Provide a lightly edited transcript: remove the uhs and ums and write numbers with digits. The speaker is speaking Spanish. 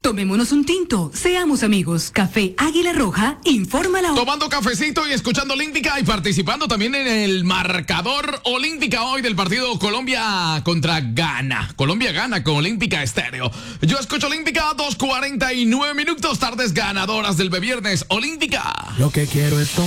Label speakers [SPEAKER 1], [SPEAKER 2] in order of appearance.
[SPEAKER 1] Tomémonos un tinto, seamos amigos. Café Águila Roja, informa la hora.
[SPEAKER 2] Tomando cafecito y escuchando Olímpica y participando también en el marcador Olímpica hoy del partido Colombia contra Ghana. Colombia gana con Olímpica Estéreo. Yo escucho Olímpica, 2:49 minutos, tardes ganadoras del viernes. Olímpica.
[SPEAKER 3] Lo que quiero es